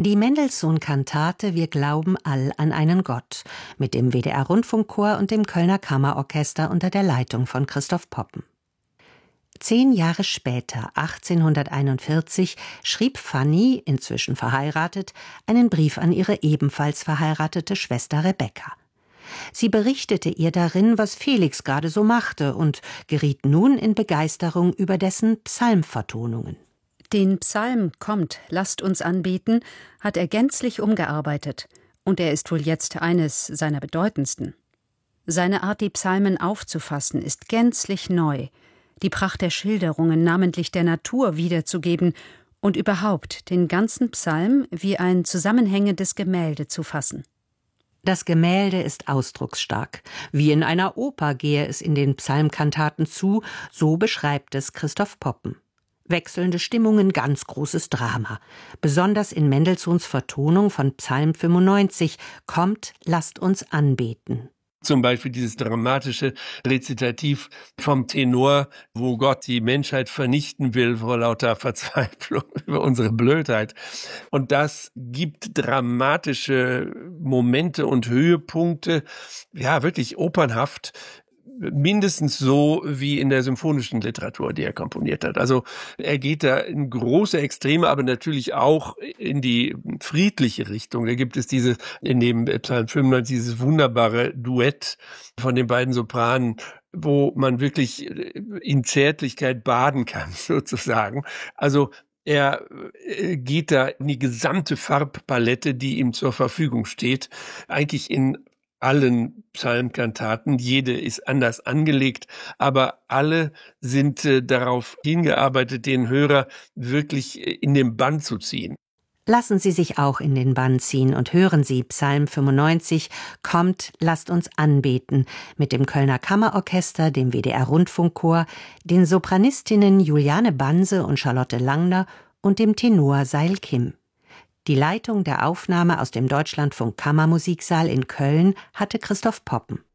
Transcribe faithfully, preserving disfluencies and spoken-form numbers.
Die Mendelssohn-Kantate »Wir glauben all an einen Gott« mit dem W D R-Rundfunkchor und dem Kölner Kammerorchester unter der Leitung von Christoph Poppen. Zehn Jahre später, achtzehnhunderteinundvierzig, schrieb Fanny, inzwischen verheiratet, einen Brief an ihre ebenfalls verheiratete Schwester Rebecca. Sie berichtete ihr darin, was Felix gerade so machte, und geriet nun in Begeisterung über dessen Psalmvertonungen. Den Psalm »Kommt, lasst uns anbeten« hat er gänzlich umgearbeitet, und er ist wohl jetzt eines seiner bedeutendsten. Seine Art, die Psalmen aufzufassen, ist gänzlich neu, die Pracht der Schilderungen, namentlich der Natur, wiederzugeben und überhaupt den ganzen Psalm wie ein zusammenhängendes Gemälde zu fassen. Das Gemälde ist ausdrucksstark. Wie in einer Oper gehe es in den Psalmkantaten zu, so beschreibt es Christoph Poppen. Wechselnde Stimmungen, ganz großes Drama. Besonders in Mendelssohns Vertonung von Psalm fünfundneunzig »Kommt, lasst uns anbeten«. Zum Beispiel dieses dramatische Rezitativ vom Tenor, wo Gott die Menschheit vernichten will vor lauter Verzweiflung über unsere Blödheit. Und das gibt dramatische Momente und Höhepunkte, ja, wirklich opernhaft, mindestens so wie in der symphonischen Literatur, die er komponiert hat. Also er geht da in große Extreme, aber natürlich auch in die friedliche Richtung. Da gibt es diese, in dem Psalm fünfundneunzig, dieses wunderbare Duett von den beiden Sopranen, wo man wirklich in Zärtlichkeit baden kann, sozusagen. Also er geht da in die gesamte Farbpalette, die ihm zur Verfügung steht, eigentlich in allen Psalmkantaten. Jede ist anders angelegt, aber alle sind äh, darauf hingearbeitet, den Hörer wirklich in den Bann zu ziehen. Lassen Sie sich auch in den Bann ziehen und hören Sie Psalm fünfundneunzig »Kommt, lasst uns anbeten« mit dem Kölner Kammerorchester, dem W D R-Rundfunkchor, den Sopranistinnen Juliane Banse und Charlotte Langner und dem Tenor Seil Kim. Die Leitung der Aufnahme aus dem Deutschlandfunk Kammermusiksaal in Köln hatte Christoph Poppen.